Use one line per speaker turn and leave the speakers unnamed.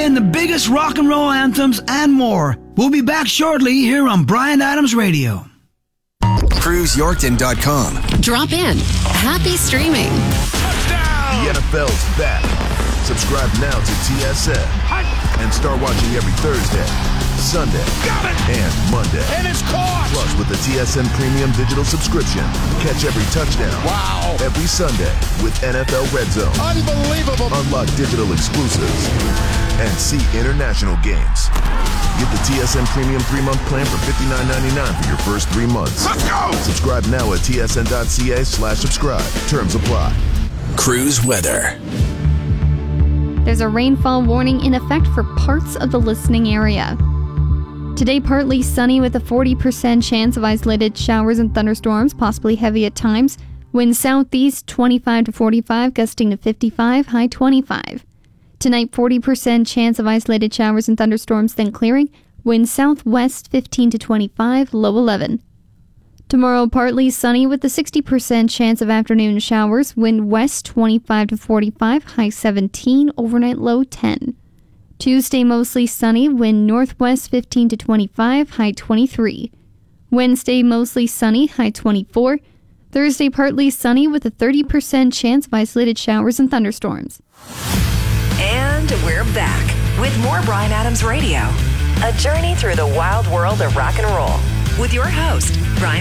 playing the biggest rock and roll anthems and more. We'll be back shortly here on Bryan Adams Radio.
CruiseYorkton.com.
Drop in. Happy streaming.
Touchdown! The NFL's back. Subscribe now to TSN and start watching every Thursday, Sunday, and Monday.
And it's caught!
Plus, with the TSN Premium Digital subscription, catch every touchdown.
Wow!
Every Sunday with NFL Red Zone.
Unbelievable!
Unlock digital exclusives and see international games. Get the TSN Premium 3-month plan for $59.99 for your first 3 months.
Let's go!
Subscribe now at tsn.ca/subscribe. Terms apply.
Cruise weather.
There's a rainfall warning in effect for parts of the listening area. Today, partly sunny with a 40% chance of isolated showers and thunderstorms, possibly heavy at times. Wind southeast 25 to 45, gusting to 55, high 25. Tonight, 40% chance of isolated showers and thunderstorms, then clearing. Wind southwest 15 to 25, low 11. Tomorrow, partly sunny with a 60% chance of afternoon showers. Wind west 25 to 45, high 17, overnight low 10. Tuesday, mostly sunny. Wind northwest 15 to 25, high 23. Wednesday, mostly sunny, high 24. Thursday, partly sunny with a 30% chance of isolated showers and thunderstorms.
And we're back with more Bryan Adams Radio. A journey through the wild world of rock and roll with your host,